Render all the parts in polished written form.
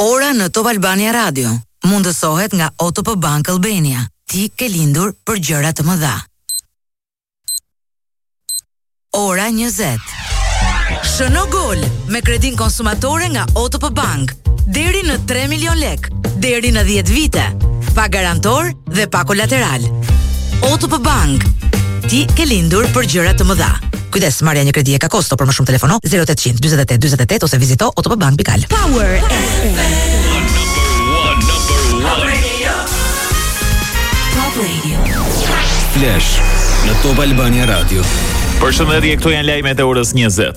Ora në Top Albania Radio mundësohet nga OTP Bank Albania. Ti ke lindur për gjëra të mëdha. Ora 20. Shëno gol me kredin konsumatore nga OTP Bank. Deri në 3 milion lek, deri në 10 vite. Pa garantor dhe pa kolateral. OTP Bank. Ti ke lindur për gjëra të mëdha. Kujdes, marrja një kredi e ka kosto, për më shumë telefono 0800 48 48 ose vizito otopbank.al. Power FM. Top Radio. Flash në Top Albania Radio. Përshëndetje, këto janë lajmet e orës 20.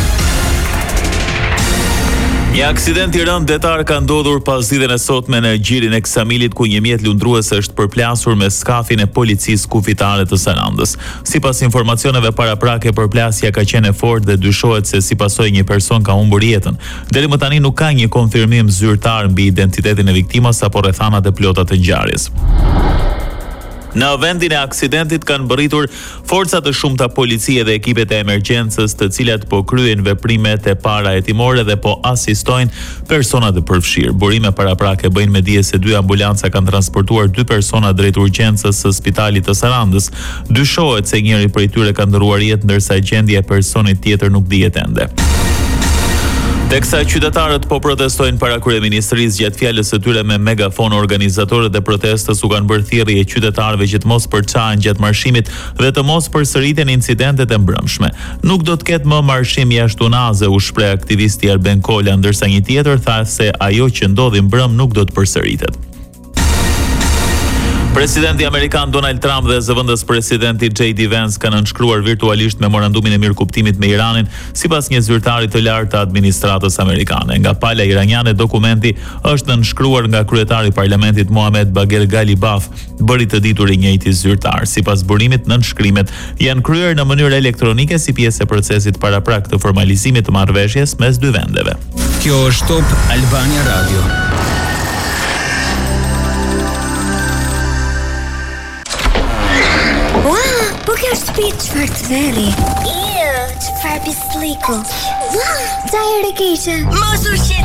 Një aksident I rënd detar ka ndodhur pas ditën e sotme në gjirin e Ksamilit, ku një mjet lundruese është përplasur me skafin e policisë kufitare të Sarandës. Sipas informacioneve paraprake, përplasja ka qenë e fortë dhe dyshohet se si pasojë një person ka humbur jetën. Deri më tani nuk ka një konfirmim zyrtar mbi identitetin e viktimës apo rrethanat e plota të ngjarjes. Në vendin e aksidentit kanë bërritur forca të shumta policie dhe ekipet e emergjencës, të cilat po kryen veprimet e para hetimore dhe po asistojnë personat e përfshirë. Burime paraprake bëjnë me dije se 2 ambulanca kanë transportuar 2 persona drejt urgjencës së Spitalit të Sarandës. Dyshohet se njëri prej tyre ka ndërruar jetë, ndërsa gjendja e personit tjetër nuk dihet ende. Teksa qytetarët po protestojnë para kryeministrisë, gjatë fjalës së tyre me megafon, organizatorët e protestës u kanë bërë thirrje qytetarëve që të mos përçahen gjatë marshimit dhe të mos përsëriten incidentet e mbrëmshme. Nuk do të ketë më marshim jashtë unaze, u shpreh aktivisti Arben Kola, ndërsa një tjetër tha se ajo që ndodhi mbrëm nuk do të përsëritet. Presidenti Amerikan Donald Trump dhe zëvendës presidenti J.D. Vance kanë nënshkruar virtualisht memorandumin e mirëkuptimit me Iranin, sipas një zyrtari të lartë të administratës amerikane. Nga pala iraniane, dokumenti është nënshkruar nga kryetari I parlamentit Mohamed Bagher Ghalibaf, bëri të ditur I njëjti zyrtar. Sipas burimit, nënshkrimet janë kryer në mënyrë elektronike si pjesë e procesit paraprak të formalizimit të marrëveshjes mes dy vendeve. Kjo është Top Albania Radio. Po kjo është shtëpi çfarë të veri? Çfarë pisliku? Tajër e keqe. Mos u shqetëso.